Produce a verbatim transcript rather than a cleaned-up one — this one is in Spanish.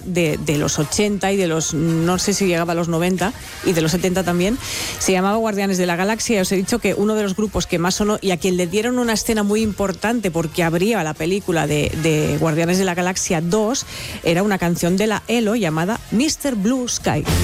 de, de los ochenta y de los, no sé si llegaba a los noventa y de los setenta también. Se llamaba Guardianes de la Galaxia. Os he dicho que uno de los grupos que más sonó y a quien le dieron una escena muy importante porque abría la película de, de Guardianes de la Galaxia dos era una canción de la ELO llamada mister Blue Sky.